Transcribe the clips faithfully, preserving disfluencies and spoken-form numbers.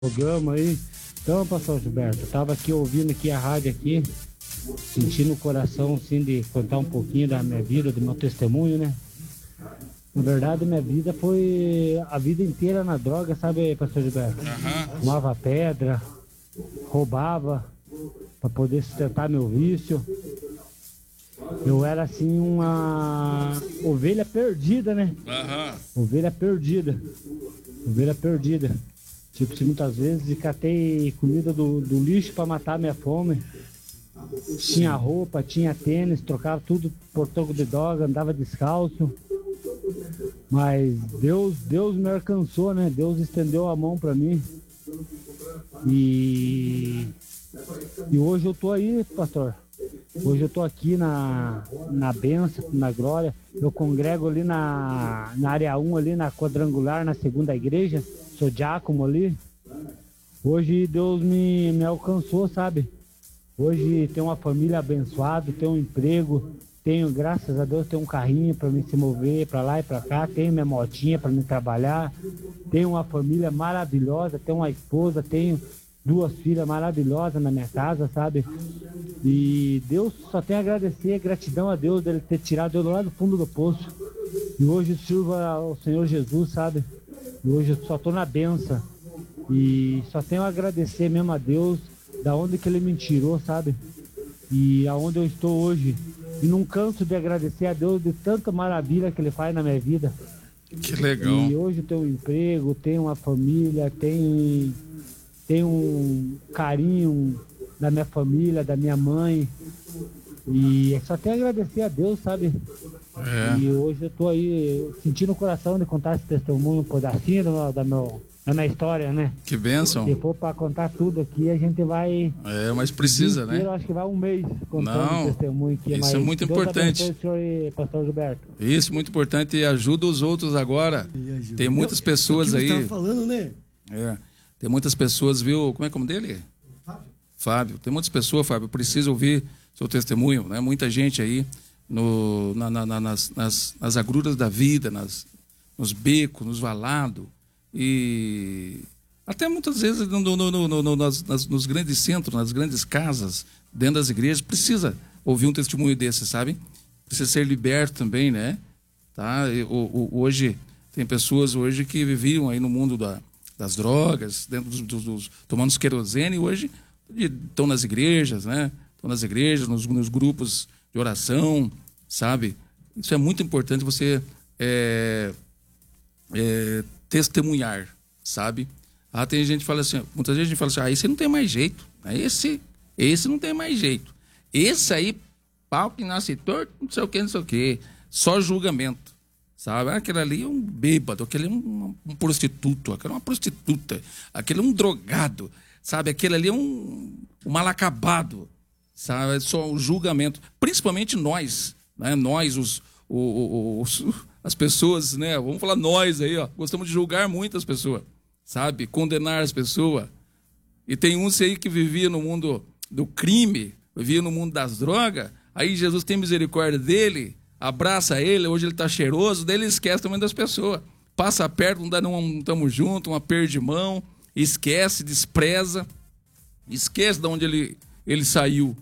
Programa aí. Então, pastor Gilberto, eu tava aqui ouvindo aqui a rádio aqui, sentindo o coração assim de contar um pouquinho da minha vida, do meu testemunho, né? Na verdade, minha vida foi a vida inteira na droga, sabe, pastor Gilberto? Uhum. Fumava pedra, roubava para poder sustentar meu vício. Eu era assim uma ovelha perdida, né? Uhum. Ovelha perdida. Ovelha perdida. Tipo, se muitas vezes catei comida do, do lixo para matar minha fome. Tinha roupa, tinha tênis, trocava tudo por troco de droga, andava descalço. Mas Deus, Deus me alcançou, né? Deus estendeu a mão para mim. E, e hoje eu tô aí, pastor. Hoje eu tô aqui na, na bênção, na glória. Eu congrego ali na, na área um, ali na quadrangular, na segunda igreja. Sou diácono ali. Hoje Deus me, me alcançou, sabe? Hoje tenho uma família abençoada, tenho um emprego, tenho, graças a Deus, tenho um carrinho para me se mover para lá e para cá, tenho minha motinha para me trabalhar, tenho uma família maravilhosa, tenho uma esposa, tenho duas filhas maravilhosas na minha casa, sabe? E Deus, só tenho a agradecer, gratidão a Deus dele ter tirado eu lá do fundo do poço. E hoje sirvo ao Senhor Jesus, sabe? E hoje eu só tô na benção. E só tenho a agradecer mesmo a Deus da onde que ele me tirou, sabe? E aonde eu estou hoje. E não canso de agradecer a Deus de tanta maravilha que ele faz na minha vida. Que legal. E hoje eu tenho um emprego, tenho uma família, tenho, tenho um carinho da minha família, da minha mãe. E só tenho a agradecer a Deus, sabe? É. E hoje eu tô aí sentindo o coração de contar esse testemunho, um pedacinho da, da, meu, da minha história, né? Que bênção. Se for para contar tudo aqui, a gente vai... É, mas precisa, inteiro, né? Acho que vai um mês contando Não, o testemunho aqui. isso mas é muito Deus importante. abençoe o senhor e pastor Gilberto. Isso, muito importante. E ajuda os outros agora. Tem muitas pessoas aí... Você falando, né? É, tem muitas pessoas, viu? Como é que é o nome dele? Fábio. Fábio. Tem muitas pessoas, Fábio, precisa ouvir seu testemunho, né? Muita gente aí no, na, na, nas, nas, nas agruras da vida, nas, nos becos, nos valados. E até muitas vezes no, no, no, no, nas, nas, nos grandes centros, nas grandes casas, dentro das igrejas, precisa ouvir um testemunho desse, sabe? Precisa ser liberto também, né? Tá? E, o, o, hoje, tem pessoas hoje que viviam aí no mundo da, das drogas, dentro dos, dos, dos, tomando querosene, e hoje estão nas igrejas, né? Estão nas igrejas, nos, nos grupos de oração, sabe? Isso é muito importante você é, é, testemunhar, sabe? Ah, tem gente que fala assim, muitas vezes a gente fala assim, ah, esse não tem mais jeito, esse, esse não tem mais jeito. Esse aí, pau que nasce torto, não sei o que, não sei o que, só julgamento, sabe? Aquele ali é um bêbado, aquele é um, um prostituto, aquele é uma prostituta, aquele é um drogado, sabe? Aquele ali é um, um mal acabado, sabe? É só o julgamento, principalmente nós, né? Nós, os, os, os, as pessoas, né? Vamos falar nós aí, ó, gostamos de julgar muitas pessoas, sabe? Condenar as pessoas. E tem uns aí que vivia no mundo do crime, vivia no mundo das drogas, aí Jesus tem misericórdia dele, abraça ele, hoje ele tá cheiroso, daí ele esquece também das pessoas. Passa perto, não dá um tamo junto, uma perda de mão, esquece, despreza, esquece de onde ele, ele saiu.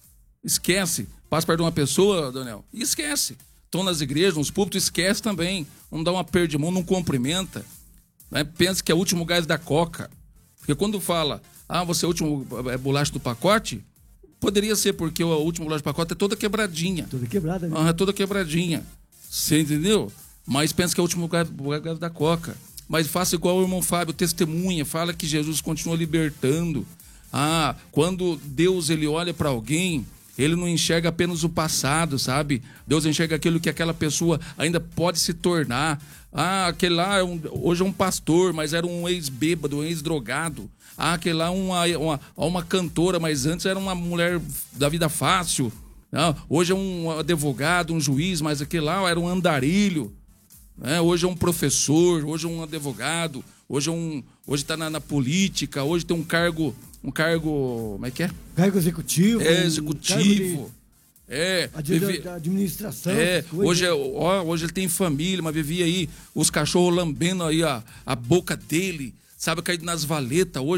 Esquece. Passa perto de uma pessoa, Daniel, e esquece. Estão nas igrejas, nos púlpitos, esquece também. Não dá uma perda de mão, não cumprimenta. Né? Pensa que é o último gás da coca. Porque quando fala, ah, você é o último é, bolacha do pacote, poderia ser porque o último bolacha do pacote é toda quebradinha. Toda quebrada, né? Ah, é toda quebradinha. Você entendeu? Mas pensa que é o último gás, gás da coca. Mas faça igual o irmão Fábio, testemunha, fala que Jesus continua libertando. Ah, quando Deus ele olha para alguém, ele não enxerga apenas o passado, sabe? Deus enxerga aquilo que aquela pessoa ainda pode se tornar. Ah, aquele lá é um, hoje é um pastor, mas era um ex-bêbado, um ex-drogado. Ah, aquele lá é uma, uma, uma cantora, mas antes era uma mulher da vida fácil. Ah, hoje é um advogado, um juiz, mas aquele lá era um andarilho. É, hoje é um professor, hoje é um advogado, hoje é um, hoje está na, na política, hoje tem um cargo, um cargo, como é que é? Cargo executivo. É, executivo. É, A de, vive, da administração. é hoje, é, ó, hoje ele tem família, mas vivia aí os cachorros lambendo aí a, a boca dele, sábado caído nas valetas, hoje